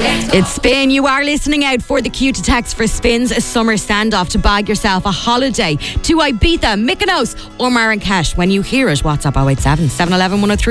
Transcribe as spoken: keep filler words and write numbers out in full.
It's Spin. You are listening out for the cue to text for Spin's a summer standoff to bag yourself a holiday to Ibiza, Mykonos or Marrakesh. When you hear it, WhatsApp oh eight seven, seven one one, one oh three